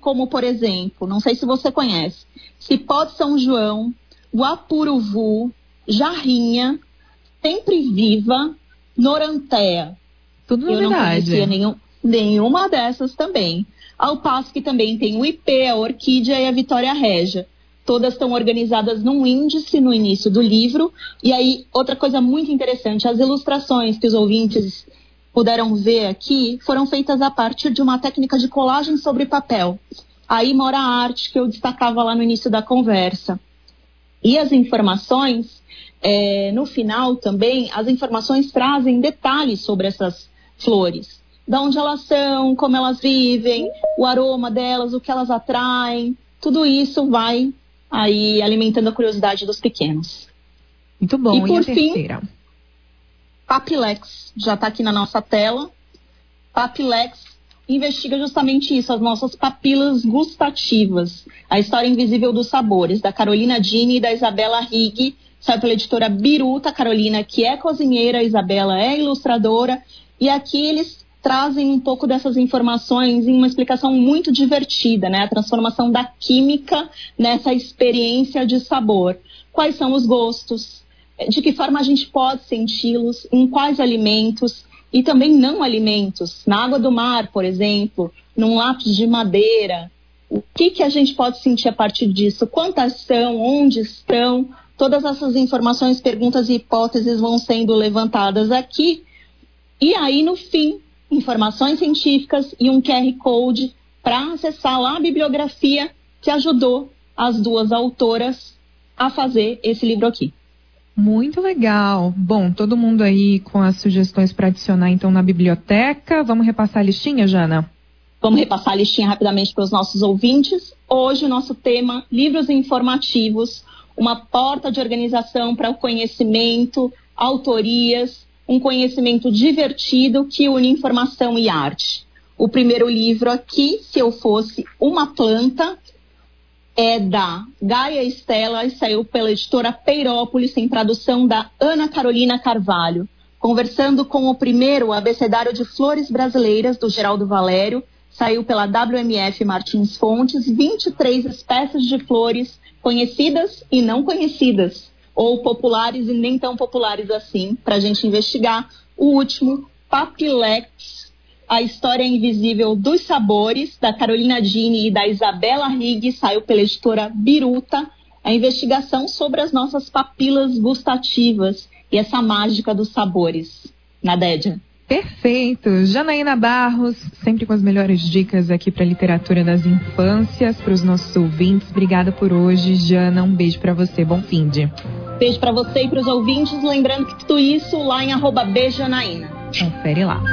como, por exemplo, não sei se você conhece, cipó de São João, guapuruvu, jarrinha, sempre viva, norantéa. Tudo novidade. Eu não conhecia nenhuma dessas também. Ao passo que também tem o ipê, a orquídea e a vitória régia. Todas estão organizadas num índice no início do livro. E aí, outra coisa muito interessante, as ilustrações que os ouvintes puderam ver aqui foram feitas a partir de uma técnica de colagem sobre papel. Aí mora a arte que eu destacava lá no início da conversa. E as informações, no final também, as informações trazem detalhes sobre essas flores. De onde elas são, como elas vivem, o aroma delas, o que elas atraem. Tudo isso vai aí alimentando a curiosidade dos pequenos. Muito bom. E por a fim, terceira? Papilex, já está aqui na nossa tela. Papilex investiga justamente isso, as nossas papilas gustativas. A história invisível dos sabores, da Carolina Dini e da Isabela Rigg. Saiu pela editora Biruta. Carolina, que é cozinheira, a Isabela é ilustradora. E aqui eles trazem um pouco dessas informações em uma explicação muito divertida, né? A transformação da química nessa experiência de sabor. Quais são os gostos? De que forma a gente pode senti-los? Em quais alimentos? E também não alimentos. Na água do mar, por exemplo, num lápis de madeira. O que a gente pode sentir a partir disso? Quantas são? Onde estão? Todas essas informações, perguntas e hipóteses vão sendo levantadas aqui. E aí, no fim, informações científicas e um QR Code para acessar lá a bibliografia que ajudou as duas autoras a fazer esse livro aqui. Muito legal. Bom, todo mundo aí com as sugestões para adicionar então na biblioteca. Vamos repassar a listinha, Jana? Vamos repassar a listinha rapidamente para os nossos ouvintes. Hoje o nosso tema, livros informativos, uma porta de organização para o conhecimento, autorias, um conhecimento divertido que une informação e arte. O primeiro livro aqui, Se Eu Fosse Uma Planta, é da Gaia Estela e saiu pela editora Peirópolis, em tradução da Ana Carolina Carvalho. Conversando com o primeiro abecedário de flores brasileiras, do Geraldo Valério, saiu pela WMF Martins Fontes, 23 espécies de flores conhecidas e não conhecidas, ou populares e nem tão populares assim, para a gente investigar. O último, Papilex, a história invisível dos sabores, da Carolina Dini e da Isabela Rigg, saiu pela editora Biruta, a investigação sobre as nossas papilas gustativas e essa mágica dos sabores. Nadédia. Perfeito. Janaína Barros, sempre com as melhores dicas aqui para a literatura das infâncias, para os nossos ouvintes. Obrigada por hoje, Jana. Um beijo para você. Bom finde. Beijo para você e para os ouvintes. Lembrando que tudo isso lá em @bjanaína. Confere lá.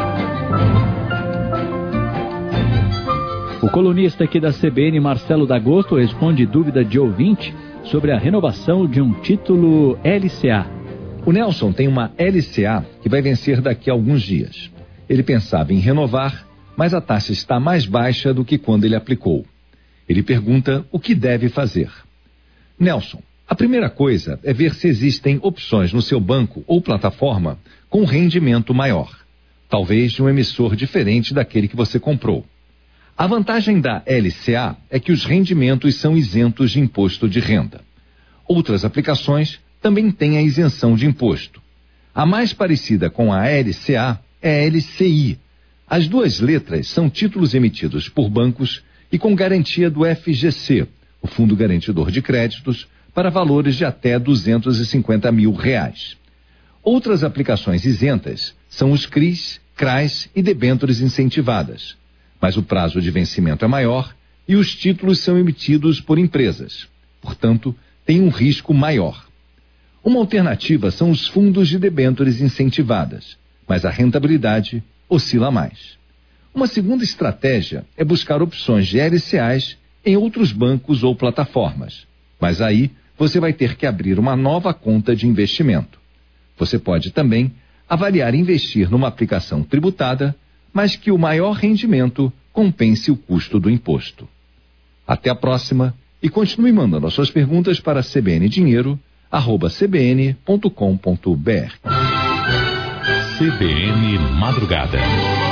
O colunista aqui da CBN, Marcelo D'Agosto, responde dúvida de ouvinte sobre a renovação de um título LCA. O Nelson tem uma LCA que vai vencer daqui a alguns dias. Ele pensava em renovar, mas a taxa está mais baixa do que quando ele aplicou. Ele pergunta o que deve fazer. Nelson, a primeira coisa é ver se existem opções no seu banco ou plataforma com rendimento maior, talvez de um emissor diferente daquele que você comprou. A vantagem da LCA é que os rendimentos são isentos de imposto de renda. Outras aplicações também têm a isenção de imposto. A mais parecida com a LCA é a LCI. As duas letras são títulos emitidos por bancos e com garantia do FGC, o Fundo Garantidor de Créditos, para valores de até R$250 mil. Outras aplicações isentas são os CRIs, CRAs e debêntures incentivadas, mas o prazo de vencimento é maior e os títulos são emitidos por empresas. Portanto, tem um risco maior. Uma alternativa são os fundos de debêntures incentivadas, mas a rentabilidade oscila mais. Uma segunda estratégia é buscar opções de LCAs em outros bancos ou plataformas, mas aí você vai ter que abrir uma nova conta de investimento. Você pode também avaliar investir numa aplicação tributada, mas que o maior rendimento compense o custo do imposto. Até a próxima e continue mandando as suas perguntas para cbndinheiro@cbn.com.br. CBN Madrugada.